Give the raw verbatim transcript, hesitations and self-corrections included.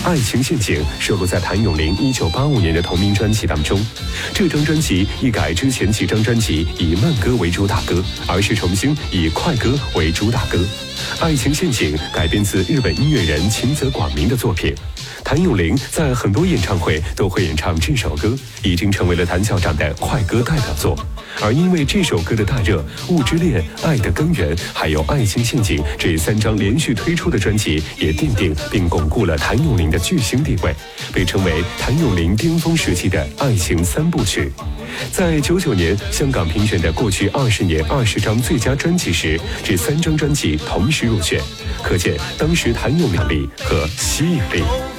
爱情陷阱》收录在谭咏麟一九八五年的同名专辑当中。这张专辑一改之前几张专辑以慢歌为主打歌，而是重新以快歌为主打歌。《爱情陷阱》改编自日本音乐人秦泽广明的作品。谭咏麟在很多演唱会都会演唱这首歌，已经成为了谭校长的快歌代表作。而因为这首歌的大热，《雾之恋》、《爱的根源》还有《爱情陷阱》这三张连续推出的专辑，也奠定并巩固了谭咏麟的巨星地位，被称为谭咏麟巅峰时期的爱情三部曲。在九九年香港评选的过去二十年二十张最佳专辑时，这三张专辑同时入选，可见当时谭咏麟力和吸引力。